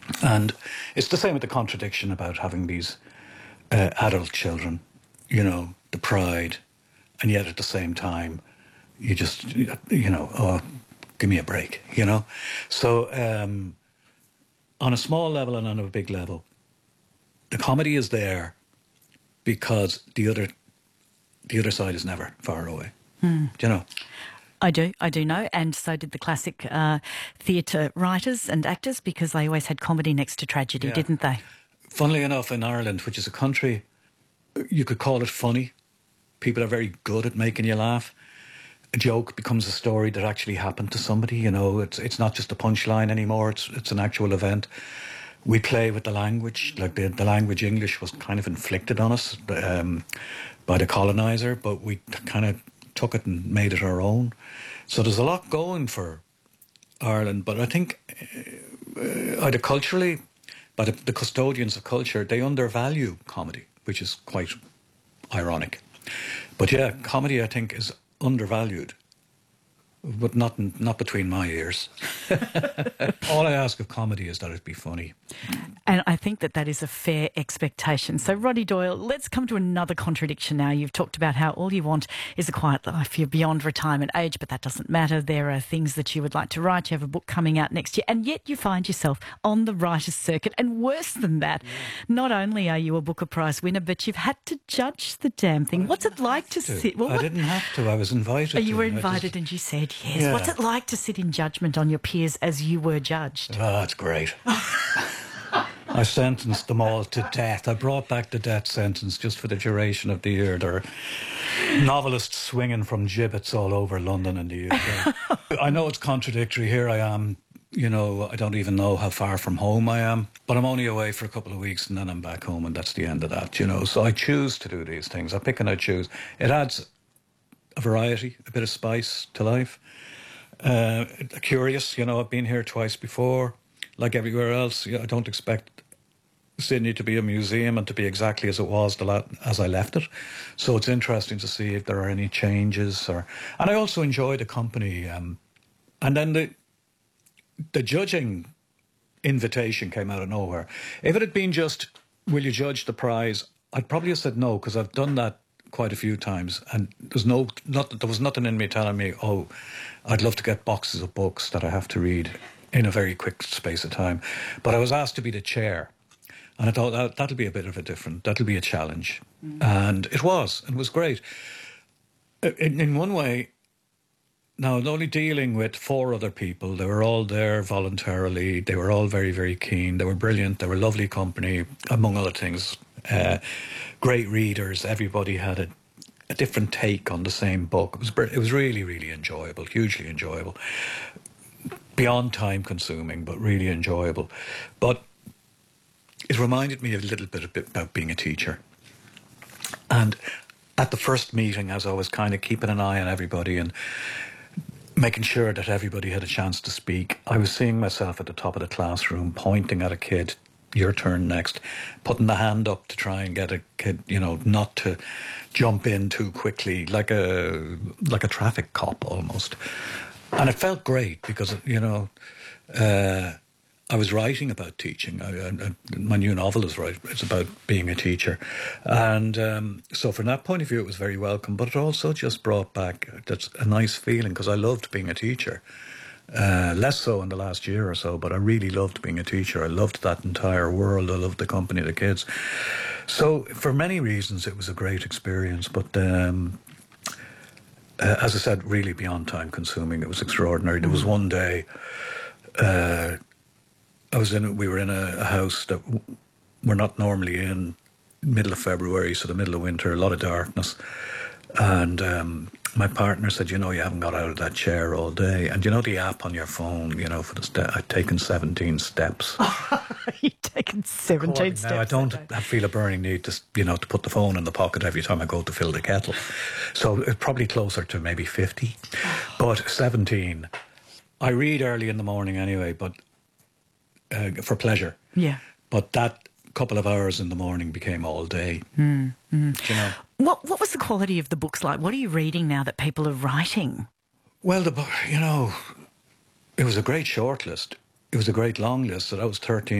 And it's the same with the contradiction about having these adult children, you know, the pride, and yet at the same time, you just, you know, oh, give me a break, you know? So on a small level and on a big level, the comedy is there because the other side is never far away. Do you know? I do know, and so did the classic theatre writers and actors, because they always had comedy next to tragedy, didn't they? Funnily enough, in Ireland, which is a country, you could call it funny. People are very good at making you laugh. A joke becomes a story that actually happened to somebody, you know. It's not just a punchline anymore, it's an actual event. We play with the language, like the language English was kind of inflicted on us by the coloniser, but we kind of took it and made it our own. So there's a lot going for Ireland, but I think either culturally, by the custodians of culture, they undervalue comedy, which is quite ironic. But yeah, comedy, I think, is undervalued, but not between my ears. All I ask of comedy is that it be funny. And I think that is a fair expectation. So, Roddy Doyle, let's come to another contradiction now. You've talked about how all you want is a quiet life. You're beyond retirement age, but that doesn't matter. There are things that you would like to write. You have a book coming out next year, and yet you find yourself on the writer's circuit. And worse than that, not only are you a Booker Prize winner, but you've had to judge the damn thing. What's it like to sit? Well, I didn't have to. I was invited. You were invited and you said yes. Yeah. What's it like to sit in judgment on your peers as you were judged? Oh, it's great. I sentenced them all to death. I brought back the death sentence just for the duration of the year. There are novelists swinging from gibbets all over London and the UK. I know it's contradictory. Here I am, you know, I don't even know how far from home I am, but I'm only away for a couple of weeks and then I'm back home and that's the end of that, you know. So I choose to do these things. I pick and I choose. It adds a variety, a bit of spice to life. Curious, you know, I've been here twice before. Like everywhere else, I don't expect Sydney to be a museum and to be exactly as it was as I left it. So it's interesting to see if there are any changes. And I also enjoy the company. And then the judging invitation came out of nowhere. If it had been just, will you judge the prize, I'd probably have said no, because I've done that quite a few times. And there was nothing in me telling me, oh, I'd love to get boxes of books that I have to read in a very quick space of time. But I was asked to be the chair. And I thought that'll be that'll be a challenge. And it was great. In one way, now only dealing with 4 other people, they were all there voluntarily, they were all very, very keen, they were brilliant, they were lovely company, among other things. Great readers, everybody had a different take on the same book. It was really, really enjoyable, hugely enjoyable. Beyond time consuming, but really enjoyable. But it reminded me a little bit about being a teacher. And at the first meeting, as I was kind of keeping an eye on everybody and making sure that everybody had a chance to speak, I was seeing myself at the top of the classroom, pointing at a kid, your turn next, putting the hand up to try and get a kid, you know, not to jump in too quickly, like a traffic cop almost. And it felt great because, you know, I was writing about teaching. My new novel is about being a teacher. And so from that point of view, it was very welcome. But it also just brought back a nice feeling because I loved being a teacher. Less so in the last year or so, but I really loved being a teacher. I loved that entire world. I loved the company of the kids. So for many reasons, it was a great experience. But as I said, really beyond time consuming. It was extraordinary. There was one day... we were in a house that we're not normally in, middle of February, so the middle of winter, a lot of darkness. And my partner said, you know, you haven't got out of that chair all day. And you know the app on your phone, you know, for the I'd taken 17 steps. You'd taken 17 steps. Now, I don't feel a burning need to, you know, to put the phone in the pocket every time I go to fill the kettle. So it's probably closer to maybe 50. But 17. I read early in the morning anyway, but... for pleasure. Yeah. But that couple of hours in the morning became all day. You know? What was the quality of the books like? What are you reading now that people are writing? Well, you know, it was a great short list. It was a great long list. So that was 13